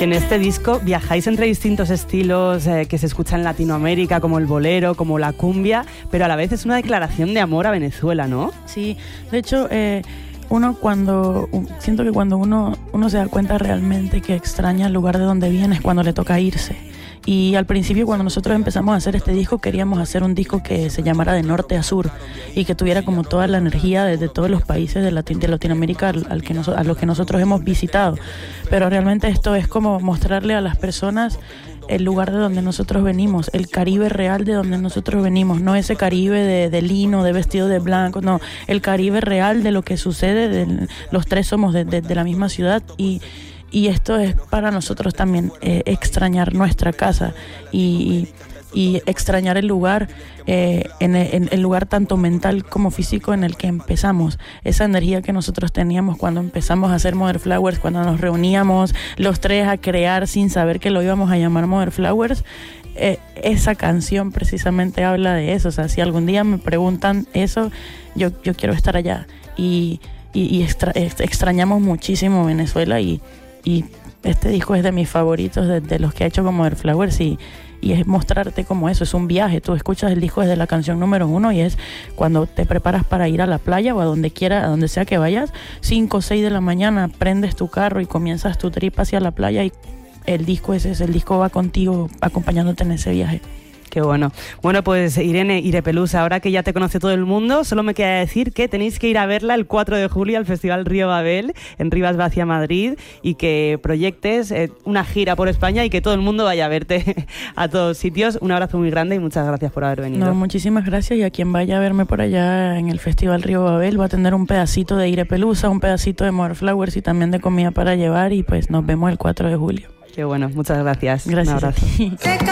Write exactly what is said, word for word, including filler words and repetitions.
que en este disco viajáis entre distintos estilos eh, que se escuchan en Latinoamérica, como el bolero, como la cumbia, pero a la vez es una declaración de amor a Venezuela, ¿no? Sí, de hecho, eh, uno cuando, siento que cuando uno, uno se da cuenta realmente que extraña el lugar de donde viene es cuando le toca irse. Y al principio, cuando nosotros empezamos a hacer este disco, queríamos hacer un disco que se llamara de norte a sur y que tuviera como toda la energía de, de todos los países de, Latin, de Latinoamérica al, al que nos, a los que nosotros hemos visitado. Pero realmente esto es como mostrarle a las personas el lugar de donde nosotros venimos, el Caribe real de donde nosotros venimos, no ese Caribe de, de lino, de vestido de blanco, no, el Caribe real de lo que sucede, de, los tres somos de, de, de la misma ciudad y Y esto es para nosotros también eh, extrañar nuestra casa y, y extrañar el lugar, eh, en, en el lugar tanto mental como físico en el que empezamos. Esa energía que nosotros teníamos cuando empezamos a hacer Mother Flowers, cuando nos reuníamos los tres a crear sin saber que lo íbamos a llamar Mother Flowers. Eh, esa canción precisamente habla de eso. O sea, si algún día me preguntan eso, yo, yo quiero estar allá. Y, y, y extra, extrañamos muchísimo Venezuela y Y este disco es de mis favoritos, de, de los que ha hecho como Mother Flowers y, y es mostrarte como eso, es un viaje. Tú escuchas el disco desde la canción número uno y es cuando te preparas para ir a la playa o a donde quiera, a donde sea que vayas, cinco o seis de la mañana, prendes tu carro y comienzas tu trip hacia la playa y el disco ese es, el disco va contigo acompañándote en ese viaje. Qué bueno. Bueno, pues Irene Irepelusa, ahora que ya te conoce todo el mundo, solo me queda decir que tenéis que ir a verla el cuatro de julio al Festival Río Babel en Rivas Vacia, Madrid, y que proyectes eh, una gira por España y que todo el mundo vaya a verte a todos sitios. Un abrazo muy grande y muchas gracias por haber venido. No, muchísimas gracias, y a quien vaya a verme por allá en el Festival Río Babel va a tener un pedacito de Irepelusa, un pedacito de Mother Flowers y también de comida para llevar, y pues nos vemos el cuatro de julio. Qué bueno, muchas gracias. Gracias. Un abrazo.